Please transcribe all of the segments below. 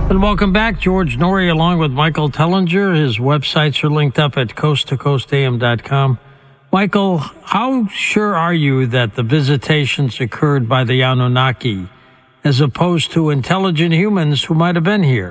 And welcome back. George Noory along with Michael Tellinger. His websites are linked up at coasttocoastam.com. Michael, how sure are you that the visitations occurred by the Anunnaki as opposed to intelligent humans who might have been here?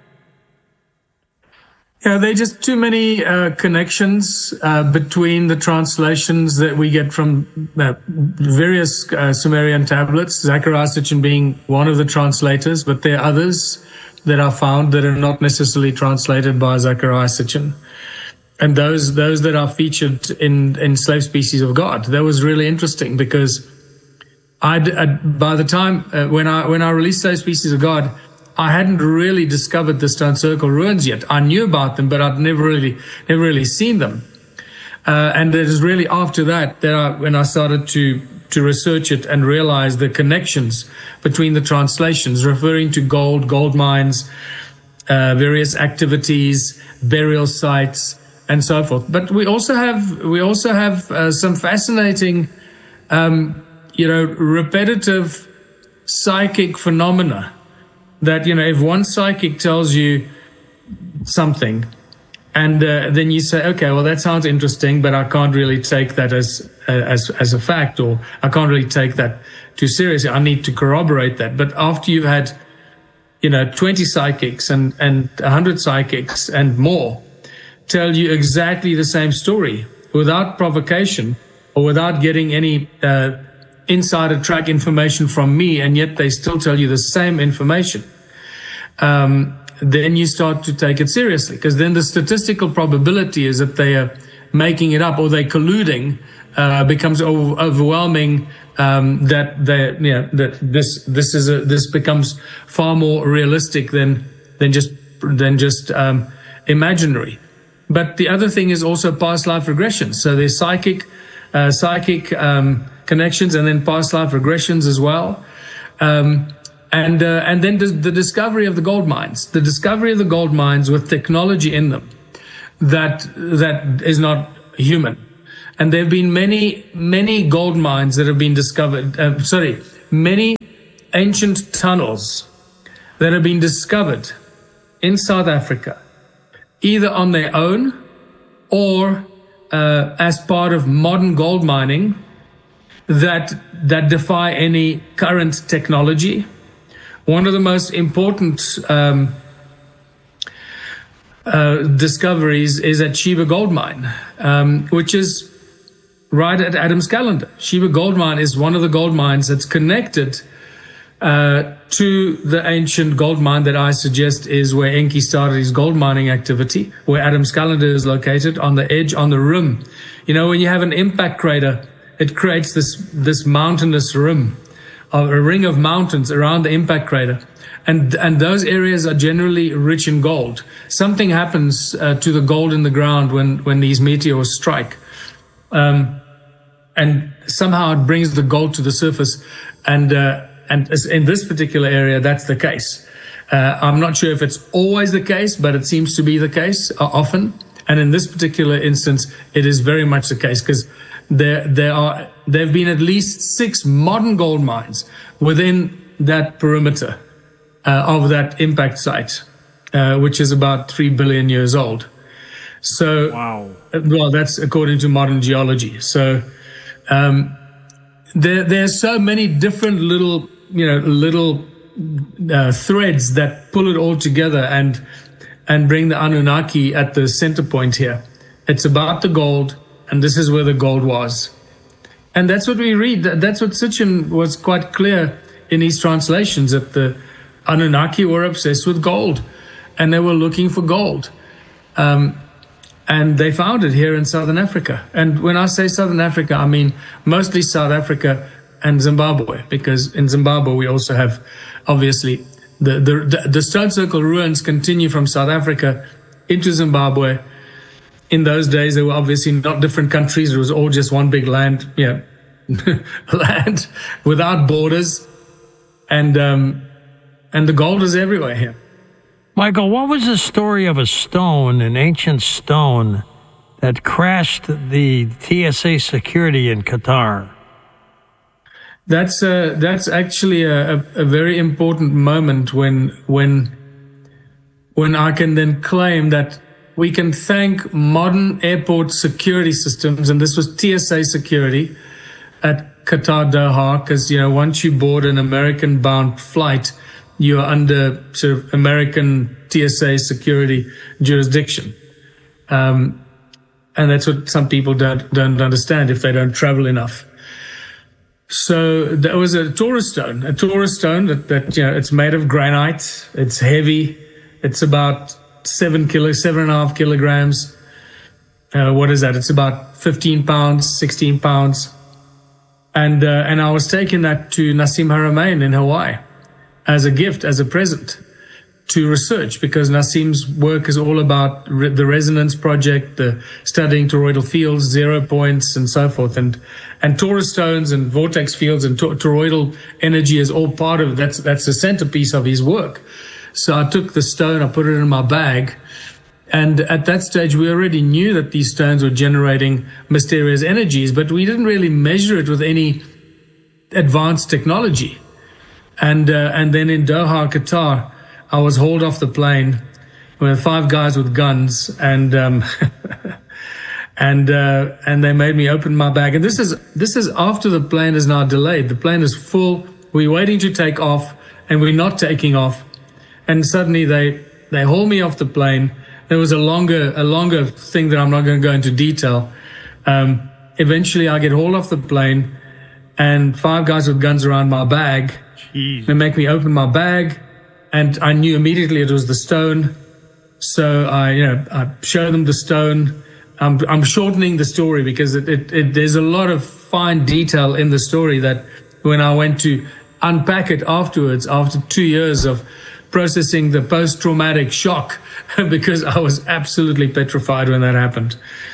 Yeah, there are just too many connections between the translations that we get from various Sumerian tablets, Zecharia Sitchin being one of the translators, but there are others that are found that are not necessarily translated by Zecharia Sitchin. And those that are featured in Slave Species of God. That was really interesting because by the time when I released Slave Species of God, I hadn't really discovered the Stone Circle ruins yet. I knew about them, but I'd never really seen them. And it is really after that when I started to research it and realize the connections between the translations, referring to gold mines, various activities, burial sites, and so forth. But we also have some fascinating, repetitive psychic phenomena. That, if one psychic tells you something and then you say, okay, well, that sounds interesting, but I can't really take that as a fact, or I can't really take that too seriously. I need to corroborate that. But after you've had, 20 psychics and 100 psychics and more tell you exactly the same story without provocation or without getting any insider track information from me, and yet they still tell you the same information, then you start to take it seriously, because then the statistical probability is that they are making it up or they're colluding becomes overwhelming. That this becomes far more realistic than just imaginary. But the other thing is also past life regressions. So there's psychic connections, and then past life regressions as well. And then the discovery of the gold mines. The discovery of the gold mines with technology in them that is not human. And there have been many gold mines that have been discovered. Many ancient tunnels that have been discovered in South Africa, either on their own or as part of modern gold mining that defy any current technology. One of the most important discoveries is at Sheba Gold Mine, which is right at Adams Calendar. Sheba Gold Mine is one of the gold mines that's connected to the ancient gold mine that I suggest is where Enki started his gold mining activity, where Adams Calendar is located, on the edge, on the rim. When you have an impact crater, it creates this mountainous rim, a ring of mountains around the impact crater. And those areas are generally rich in gold. Something happens to the gold in the ground when these meteors strike. And somehow it brings the gold to the surface. And in this particular area, that's the case. I'm not sure if it's always the case, but it seems to be the case often. And in this particular instance, it is very much the case, because there have been at least 6 modern gold mines within that perimeter of that impact site, which is about 3 billion years old. So, wow. Well, that's according to modern geology. So, there are so many different little threads that pull it all together and bring the Anunnaki at the center point here. It's about the gold, and this is where the gold was. And that's what we read. That's what Sitchin was quite clear in his translations, that the Anunnaki were obsessed with gold, and they were looking for gold. And they found it here in Southern Africa. And when I say Southern Africa, I mean mostly South Africa and Zimbabwe, because in Zimbabwe we also have, obviously, the Stone Circle ruins continue from South Africa into Zimbabwe. In those days, they were obviously not different countries. It was all just one big land, land without borders. And the gold is everywhere here. Michael, what was the story of a stone, an ancient stone, that crashed the TSA security in Qatar? That's actually a very important moment when when I can then claim that we can thank modern airport security systems, and this was TSA security at Qatar Doha, because, once you board an American-bound flight, you are under sort of American TSA security jurisdiction. And that's what some people don't understand if they don't travel enough. So there was a Taurus stone that it's made of granite. It's heavy. It's about 7.5 kilograms. What is that? It's about 15 pounds, 16 pounds. And I was taking that to Nassim Haramein in Hawaii as a gift, as a present to research, because Nassim's work is all about the Resonance Project, the studying toroidal fields, 0 points, and so forth. And Taurus stones and vortex fields and toroidal energy is all part of it. That's the centerpiece of his work. So I took the stone, I put it in my bag. And at that stage, we already knew that these stones were generating mysterious energies, but we didn't really measure it with any advanced technology. And then in Doha, Qatar, I was hauled off the plane with 5 guys with guns, and and they made me open my bag. And this is after the plane is now delayed. The plane is full. We're waiting to take off, and we're not taking off. And suddenly they haul me off the plane. There was a longer thing that I'm not going to go into detail. Eventually, I get hauled off the plane, and 5 guys with guns around my bag. Jeez. They make me open my bag, and I knew immediately it was the stone. So I show them the stone. I'm shortening the story because there's a lot of fine detail in the story that when I went to unpack it afterwards, after 2 years of processing the post-traumatic shock, because I was absolutely petrified when that happened.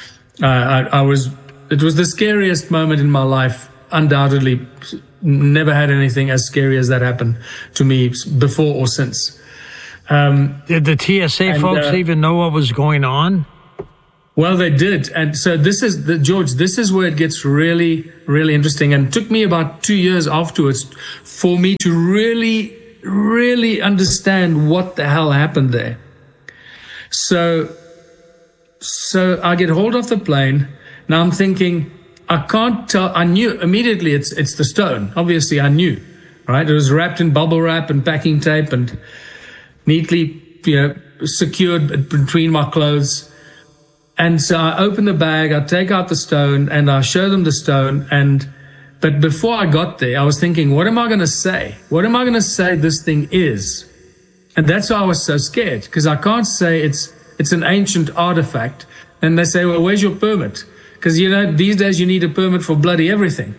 It was the scariest moment in my life, undoubtedly. Never had anything as scary as that happen to me before or since. Did the TSA folks even know what was going on? Well, they did. And so this is where it gets really, really interesting. And it took me about 2 years afterwards for me to really, really understand what the hell happened there. So I get hauled off the plane. Now I'm thinking, I can't tell. I knew immediately it's the stone. Obviously, I knew, right? It was wrapped in bubble wrap and packing tape and neatly, secured between my clothes. And so I open the bag, I take out the stone, and I show them the stone. But before I got there, I was thinking, what am I going to say? What am I going to say this thing is? And that's why I was so scared, because I can't say it's an ancient artifact. And they say, well, where's your permit? Because, these days you need a permit for bloody everything.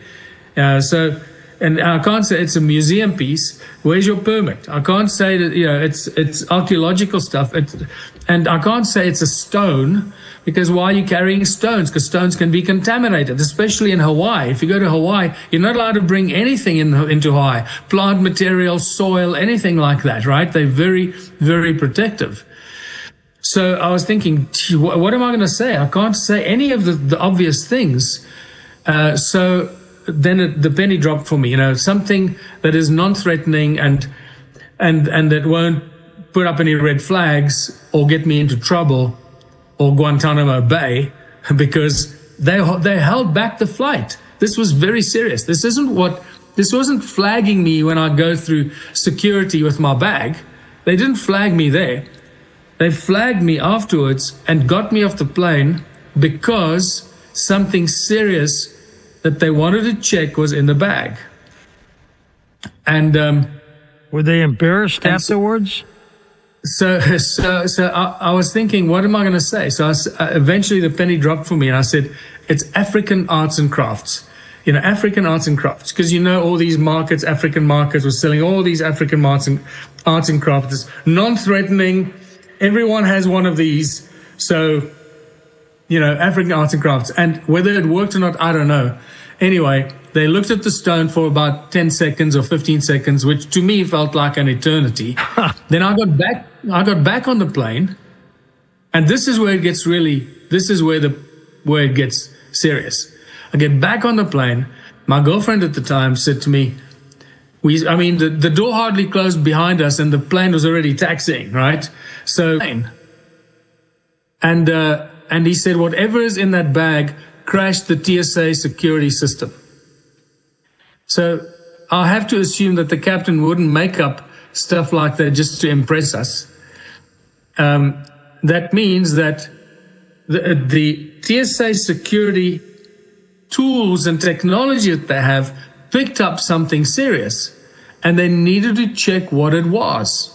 And I can't say it's a museum piece. Where's your permit? I can't say that, it's archaeological stuff. And I can't say it's a stone, because why are you carrying stones? Because stones can be contaminated, especially in Hawaii. If you go to Hawaii, you're not allowed to bring anything into Hawaii. Plant material, soil, anything like that, right? They're very, very protective. So I was thinking, what am I going to say? I can't say any of the obvious things. So then the penny dropped for me, something that is non-threatening and that won't put up any red flags or get me into trouble or Guantanamo Bay, because they held back the flight. This was very serious. This wasn't flagging me when I go through security with my bag. They didn't flag me there. They flagged me afterwards and got me off the plane because something serious that they wanted to check was in the bag. And were they embarrassed afterwards? So I was thinking, what am I going to say? So eventually the penny dropped for me, and I said, it's African arts and crafts. African arts and crafts, because all these markets, African markets, were selling all these African arts and crafts. It's non-threatening. Everyone has one of these. So, African arts and crafts. And whether it worked or not, I don't know. Anyway, they looked at the stone for about 10 seconds or 15 seconds, which to me felt like an eternity. Then I got back on the plane, and this is where it gets where it gets serious. I get back on the plane. My girlfriend at the time said to me, The door hardly closed behind us and the plane was already taxiing, right? So, and he said, whatever is in that bag crashed the TSA security system. So I'll have to assume that the captain wouldn't make up stuff like that just to impress us. That means that the TSA security tools and technology that they have picked up something serious, and they needed to check what it was.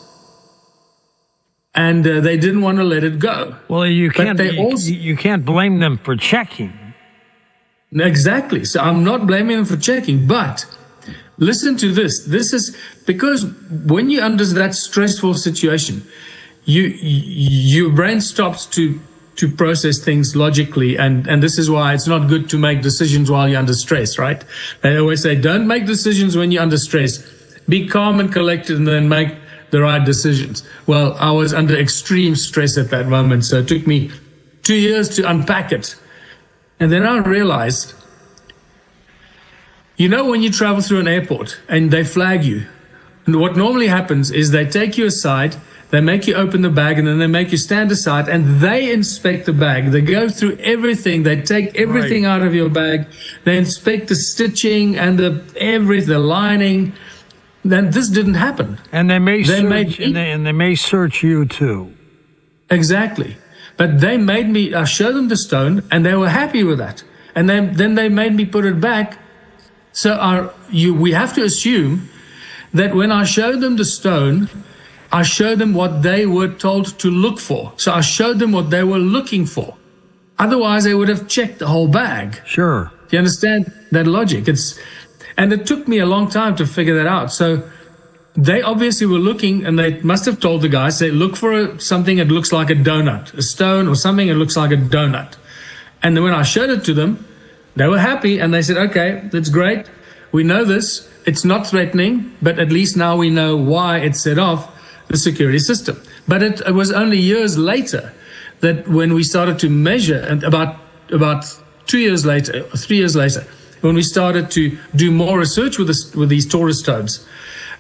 And they didn't want to let it go. Well, you can't blame them for checking. Exactly. So I'm not blaming them for checking, but listen to this. This is because when you're under that stressful situation, your brain stops to process things logically, and this is why it's not good to make decisions while you're under stress, right? They always say, don't make decisions when you're under stress. Be calm and collected and then make the right decisions. Well, I was under extreme stress at that moment, so it took me 2 years to unpack it. And then I realized, when you travel through an airport and they flag you, and what normally happens is they take you aside, they make you open the bag, and then they make you stand aside, and they inspect the bag. They go through everything. They take everything out of your bag. They inspect the stitching and the lining. Then this didn't happen. And they may search you too. Exactly. But they made me, I showed them the stone, and they were happy with that. And then they made me put it back. So we have to assume that when I showed them the stone, I showed them what they were told to look for. So I showed them what they were looking for. Otherwise, they would have checked the whole bag. Sure. Do you understand that logic? And it took me a long time to figure that out. So they obviously were looking, and they must have told the guys, say, look for something that looks like a donut, a stone or something that looks like a donut. And then when I showed it to them, they were happy, and they said, okay, that's great. We know this. It's not threatening, but at least now we know why it set off the security system. But it was only years later that when we started to measure, and about 2 years later, or 3 years later, when we started to do more research with these Taurus stones,